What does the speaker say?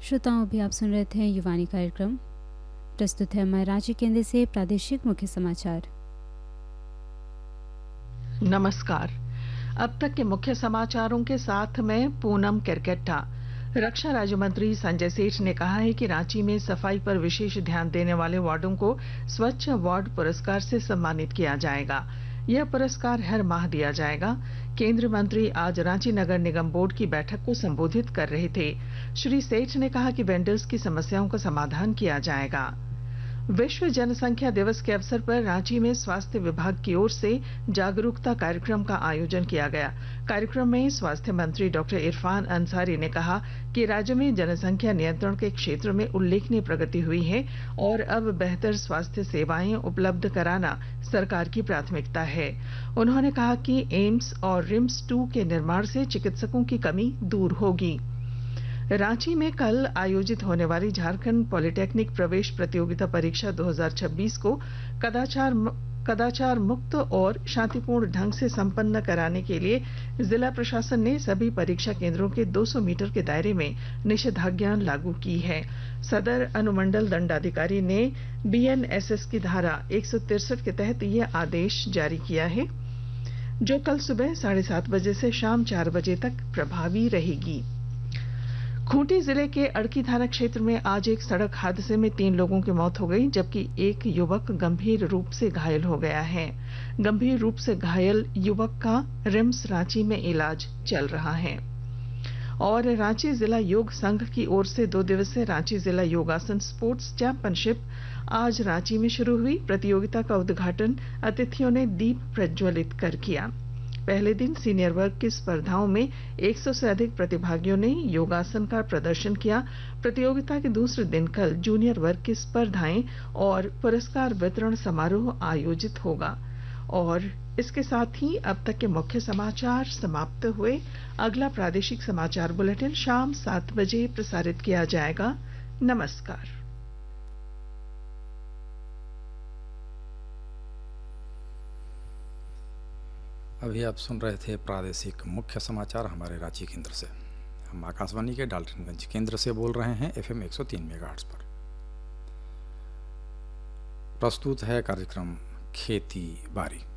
श्रोताओं, अभी आप सुन रहे थे युवानी कार्यक्रम। प्रस्तुत है हमारे रांची केंद्र से प्रादेशिक मुख्य समाचार। नमस्कार। अब तक के मुख्य समाचारों के साथ मैं पूनम केरकेट्टा। रक्षा राज्य मंत्री संजय सेठ ने कहा है कि रांची में सफाई पर विशेष ध्यान देने वाले वार्डों को स्वच्छ वार्ड पुरस्कार से सम्मानित किया जाएगा। यह पुरस्कार हर माह दिया जाएगा। केंद्रीय मंत्री आज रांची नगर निगम बोर्ड की बैठक को संबोधित कर रहे थे। श्री सेठ ने कहा कि वेंडर्स की समस्याओं का समाधान किया जाएगा। विश्व जनसंख्या दिवस के अवसर पर रांची में स्वास्थ्य विभाग की ओर से जागरूकता कार्यक्रम का आयोजन किया गया। कार्यक्रम में स्वास्थ्य मंत्री डॉक्टर इरफान अंसारी ने कहा कि राज्य में जनसंख्या नियंत्रण के क्षेत्र में उल्लेखनीय प्रगति हुई है और अब बेहतर स्वास्थ्य सेवाएं उपलब्ध कराना सरकार की प्राथमिकता है। उन्होंने कहा कि एम्स और रिम्स 2 के निर्माण से चिकित्सकों की कमी दूर होगी। रांची में कल आयोजित होने वाली झारखंड पॉलिटेक्निक प्रवेश प्रतियोगिता परीक्षा 2026 को कदाचार मुक्त और शांतिपूर्ण ढंग से संपन्न कराने के लिए जिला प्रशासन ने सभी परीक्षा केंद्रों के 200 मीटर के दायरे में निषेधाज्ञा लागू की है। सदर अनुमंडल दंडाधिकारी ने बीएनएसएस की धारा 163 के तहत यह आदेश जारी किया है, जो कल सुबह 7:30 बजे से शाम 4 बजे तक प्रभावी रहेगी। खूंटी जिले के अड़की थाना क्षेत्र में आज एक सड़क हादसे में 3 लोगों की मौत हो गई, जबकि एक युवक गंभीर रूप से घायल हो गया है। गंभीर रूप से घायल युवक का रिम्स रांची में इलाज चल रहा है। और रांची जिला योग संघ की ओर से 2 दिवसीय रांची जिला योगासन स्पोर्ट्स चैंपियनशिप आज रांची में शुरू हुई। प्रतियोगिता का उद्घाटन अतिथियों ने दीप प्रज्वलित कर किया। पहले दिन सीनियर वर्ग की स्पर्धाओं में 100 से अधिक प्रतिभागियों ने योगासन का प्रदर्शन किया। प्रतियोगिता के दूसरे दिन कल जूनियर वर्ग की स्पर्धाएं और पुरस्कार वितरण समारोह आयोजित होगा। और इसके साथ ही अब तक के मुख्य समाचार समाप्त हुए। अगला प्रादेशिक समाचार बुलेटिन शाम 7 बजे प्रसारित किया जाएगा। नमस्कार। अभी आप सुन रहे थे प्रादेशिक मुख्य समाचार हमारे रांची केंद्र से। हम आकाशवाणी के डाल्टनगंज केंद्र से बोल रहे हैं FM 103 मेगाहर्ट्ज पर। प्रस्तुत है कार्यक्रम खेती बारी।